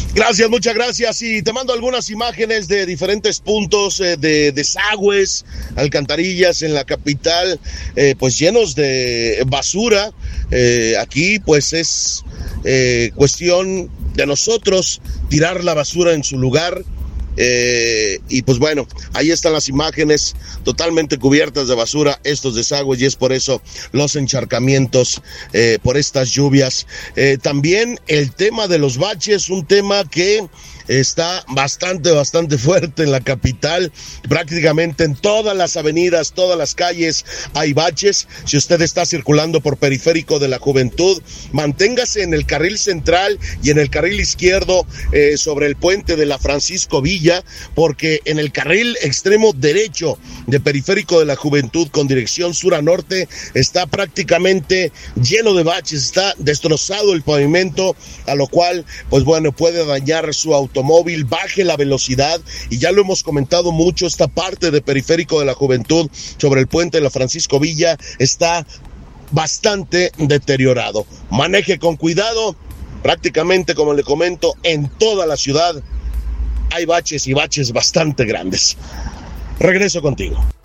Gracias, muchas gracias. Y te mando algunas imágenes de diferentes puntos de desagües, alcantarillas en la capital, pues llenos de basura. Aquí pues es cuestión de nosotros tirar la basura en su lugar. Y pues bueno, ahí están las imágenes totalmente cubiertas de basura, estos desagües, y es por eso los encharcamientos por estas lluvias. También el tema de los baches, un tema que está bastante fuerte en la capital. Prácticamente en todas las avenidas, todas las calles hay baches. Si usted está circulando por Periférico de la Juventud, manténgase en el carril central y en el carril izquierdo sobre el puente de la Francisco Villa, porque en el carril extremo derecho de Periférico de la Juventud con dirección sur a norte está prácticamente lleno de baches, está destrozado el pavimento, a lo cual pues bueno, puede dañar su automóvil. Baje la velocidad, y ya lo hemos comentado mucho, esta parte de Periférico de la Juventud sobre el puente de la Francisco Villa está bastante deteriorado. Maneje con cuidado. Prácticamente, como le comento, en toda la ciudad hay baches, y baches bastante grandes. Regreso contigo.